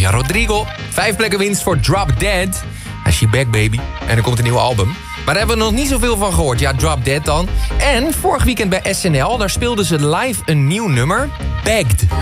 Olivia Rodrigo. 5 plekken winst voor Drop Dead. She Back Baby. En er komt een nieuw album. Maar daar hebben we nog niet zoveel van gehoord. Ja, Drop Dead dan. En vorig weekend bij SNL, daar speelden ze live een nieuw nummer. Begged.